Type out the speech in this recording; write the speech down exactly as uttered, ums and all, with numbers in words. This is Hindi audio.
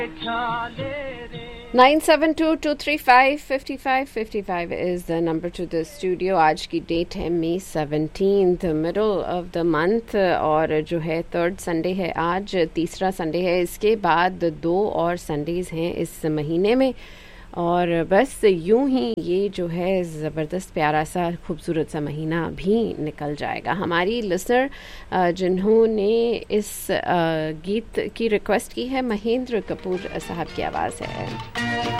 nine seven two two three five five five five five is the number to the studio. आज की डेट है मई seventeenth, middle of the month, और जो है थर्ड संडे है आज, तीसरा संडे है। इसके बाद दो और संडेज हैं इस महीने में, और बस यूं ही ये जो है ज़बरदस्त प्यारा सा खूबसूरत सा महीना भी निकल जाएगा। हमारी लिसनर जिन्होंने इस गीत की रिक्वेस्ट की है, महेंद्र कपूर साहब की आवाज़ है।